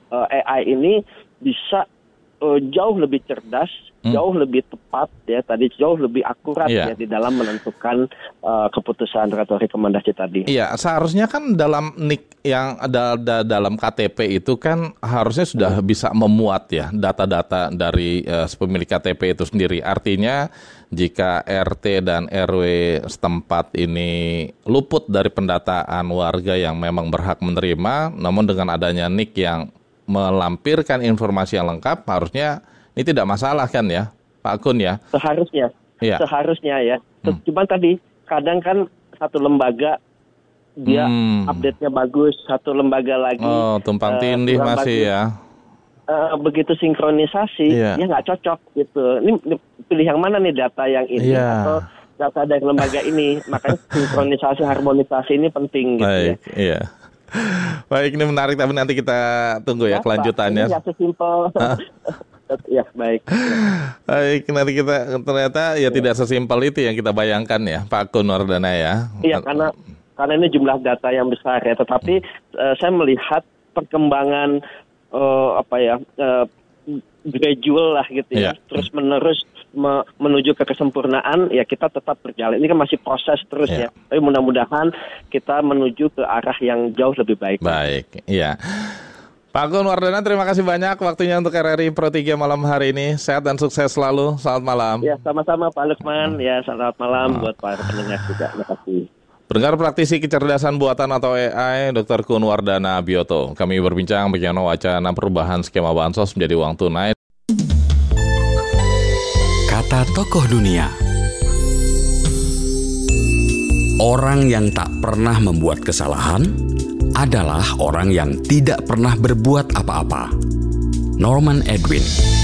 AI ini bisa jauh lebih cerdas, jauh lebih tepat ya tadi, jauh lebih akurat ya di dalam menentukan keputusan atau rekomendasi tadi. Iya, seharusnya kan dalam NIK yang ada dalam KTP itu kan harusnya sudah bisa memuat ya data-data dari pemilik KTP itu sendiri. Artinya jika RT dan RW setempat ini luput dari pendataan warga yang memang berhak menerima, namun dengan adanya NIK yang melampirkan informasi yang lengkap, harusnya ini tidak masalah kan ya, Pak Kun ya? Seharusnya ya. Cuman tadi kadang kan satu lembaga dia update-nya bagus, satu lembaga lagi tumpang tindih masih bagus. Ya. Begitu sinkronisasi, ya nggak cocok gitu. Ini pilih yang mana nih, data yang ini atau data dari lembaga ini? Makanya sinkronisasi, harmonisasi ini penting gitu. Baik, ya. Baik, ini menarik, tapi nanti kita tunggu ya kelanjutannya. Ini nggak sesimpel. Ya, baik. Baik, nanti kita ternyata tidak sesimpel itu yang kita bayangkan ya, Pak Kun Wardana ya. Iya, karena ini jumlah data yang besar ya. Tetapi saya melihat perkembangan gradual lah gitu ya, terus menerus menuju ke kesempurnaan ya, kita tetap berjalan. Ini kan masih proses terus ya. Tapi mudah-mudahan kita menuju ke arah yang jauh lebih baik. Baik, iya. Pak Kun Wardana, terima kasih banyak waktunya untuk RRI Pro 3 malam hari ini. Sehat dan sukses selalu. Selamat malam. Ya, sama-sama Pak Lukman. Ya, selamat malam buat para pendengar juga. Terima kasih. Pendengar, praktisi kecerdasan buatan atau AI, Dr. Kun Wardana Bioto. Kami berbincang bagaimana wacana perubahan skema bansos menjadi uang tunai. Kata tokoh dunia. Orang yang tak pernah membuat kesalahan adalah orang yang tidak pernah berbuat apa-apa. Norman Edwin.